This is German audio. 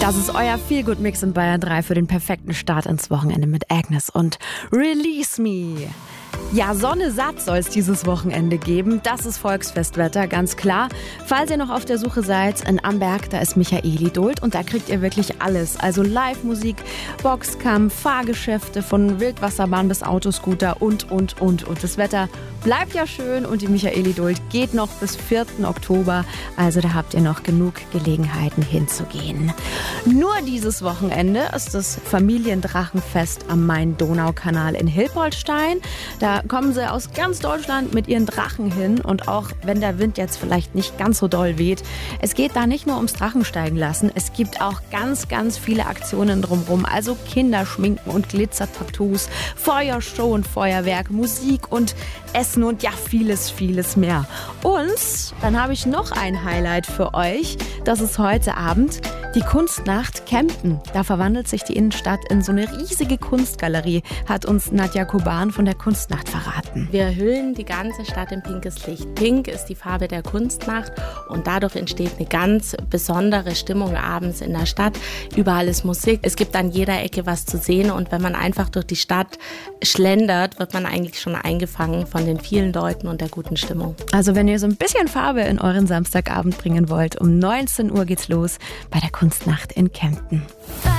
Das ist euer Feel-Good-Mix in Bayern 3 für den perfekten Start ins Wochenende mit Agnes und Release Me. Ja, Sonne satt soll es dieses Wochenende geben. Das ist Volksfestwetter, ganz klar. Falls ihr noch auf der Suche seid, in Amberg, da ist Michaeli Duld und da kriegt ihr wirklich alles. Also Live-Musik, Boxkampf, Fahrgeschäfte von Wildwasserbahn bis Autoscooter und. Das Wetter bleibt ja schön und die Michaeli Duld geht noch bis 4. Oktober. Also da habt ihr noch genug Gelegenheiten hinzugehen. Nur dieses Wochenende ist das Familiendrachenfest am Main-Donau-Kanal in Hilpoltstein. Da kommen sie aus ganz Deutschland mit ihren Drachen hin und auch wenn der Wind jetzt vielleicht nicht ganz so doll weht, es geht da nicht nur ums Drachensteigen lassen, es gibt auch ganz, ganz viele Aktionen drumherum, also Kinderschminken und Glitzer-Tattoos, Feuershow und Feuerwerk, Musik und Essen und ja, vieles, vieles mehr. Und dann habe ich noch ein Highlight für euch, das ist heute Abend die Kunstnacht Kempten. Da verwandelt sich die Innenstadt in so eine riesige Kunstgalerie, hat uns Nadja Kuban von der Kunstnacht verraten. Wir hüllen die ganze Stadt in pinkes Licht. Pink ist die Farbe der Kunstnacht und dadurch entsteht eine ganz besondere Stimmung abends in der Stadt. Überall ist Musik, es gibt an jeder Ecke was zu sehen und wenn man einfach durch die Stadt schlendert, wird man eigentlich schon eingefangen von den vielen Leuten und der guten Stimmung. Also wenn ihr so ein bisschen Farbe in euren Samstagabend bringen wollt, um 19 Uhr geht's los bei der Kunstnacht in Kempten.